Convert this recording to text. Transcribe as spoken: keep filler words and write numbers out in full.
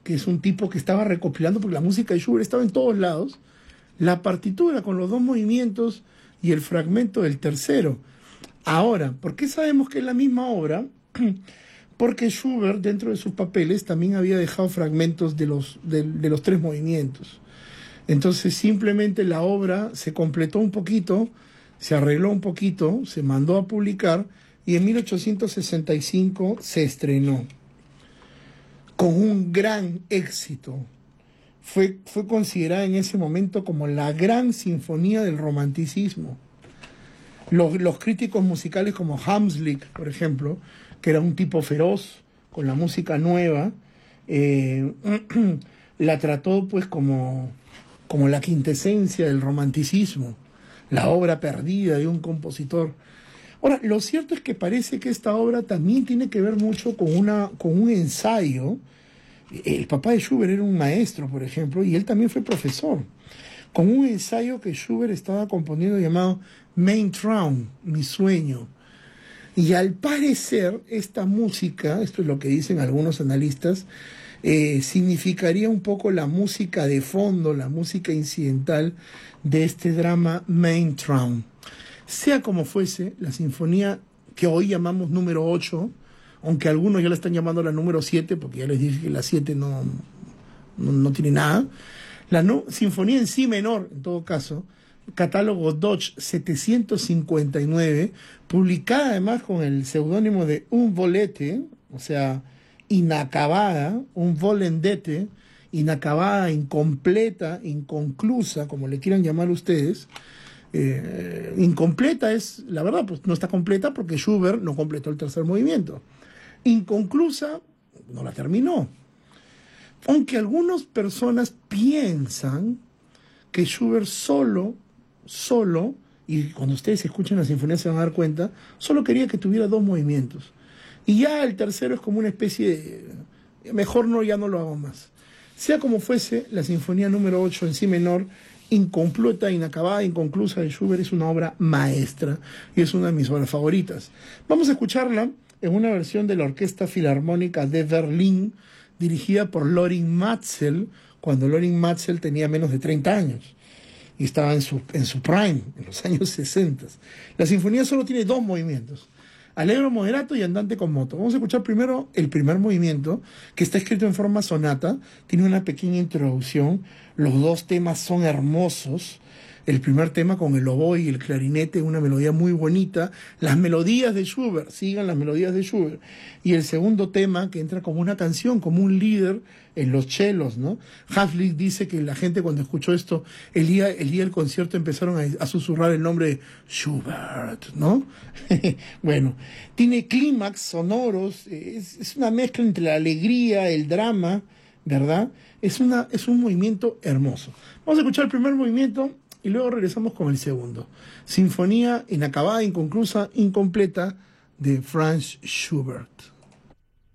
que es un tipo que estaba recopilando, porque la música de Schubert estaba en todos lados, la partitura con los dos movimientos y el fragmento del tercero. Ahora, ¿por qué sabemos que es la misma obra? Porque Schubert, dentro de sus papeles, también había dejado fragmentos de los, de, de los tres movimientos. Entonces, simplemente la obra se completó un poquito, se arregló un poquito, se mandó a publicar, y en mil ochocientos sesenta y cinco se estrenó con un gran éxito. Fue, fue considerada en ese momento como la gran sinfonía del romanticismo. Los, los críticos musicales como Hamslick, por ejemplo, que era un tipo feroz con la música nueva, eh, la trató pues como, como la quintesencia del romanticismo, la obra perdida de un compositor. Ahora, lo cierto es que parece que esta obra también tiene que ver mucho con, una, con un ensayo. El papá de Schubert era un maestro, por ejemplo, y él también fue profesor, con un ensayo que Schubert estaba componiendo llamado Mein Traum, mi sueño. Y al parecer esta música, esto es lo que dicen algunos analistas, eh, significaría un poco la música de fondo, la música incidental de este drama Mein Traum. Sea como fuese, la sinfonía que hoy llamamos número ocho, aunque algunos ya la están llamando la número siete, porque ya les dije que la siete no, no, no tiene nada, la no, sinfonía en si menor, en todo caso, catálogo Deutsch setecientos cincuenta y nueve, publicada además con el seudónimo de Unvolete, o sea, inacabada, un volendete, inacabada, incompleta, inconclusa, como le quieran llamar ustedes. Eh, incompleta es, la verdad, pues no está completa porque Schubert no completó el tercer movimiento. Inconclusa, no la terminó. Aunque algunas personas piensan que Schubert solo, solo, y cuando ustedes escuchen la sinfonía se van a dar cuenta, solo quería que tuviera dos movimientos. Y ya el tercero es como una especie de, mejor no, ya no lo hago más. Sea como fuese, la sinfonía número ocho en si menor, incompleta, inacabada, inconclusa de Schubert, es una obra maestra y es una de mis obras favoritas. Vamos a escucharla en una versión de la Orquesta Filarmónica de Berlín, dirigida por Lorin Maazel, cuando Lorin Maazel tenía menos de treinta años y estaba en su, en su prime, en los años sesenta. La sinfonía solo tiene dos movimientos, Allegro moderato y Andante con moto. Vamos a escuchar primero el primer movimiento, que está escrito en forma sonata, tiene una pequeña introducción, los dos temas son hermosos. El primer tema con el oboe y el clarinete, una melodía muy bonita, las melodías de Schubert, sigan las melodías de Schubert. Y el segundo tema que entra como una canción, como un líder en los chelos, ¿no? Hamslick dice que la gente cuando escuchó esto, el día, el día del concierto empezaron a, a susurrar el nombre de Schubert, ¿no? Bueno, tiene clímax sonoros, es, es una mezcla entre la alegría, el drama, ¿verdad? Es, una, es un movimiento hermoso. Vamos a escuchar el primer movimiento y luego regresamos con el segundo. Sinfonía inacabada, inconclusa, incompleta de Franz Schubert.